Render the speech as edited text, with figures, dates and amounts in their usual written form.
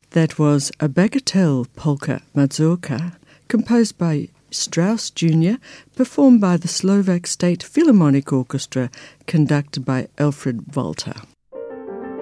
That was a bagatelle polka mazurka, composed by Strauss Jr., performed by the Slovak State Philharmonic Orchestra, conducted by Alfred Walter.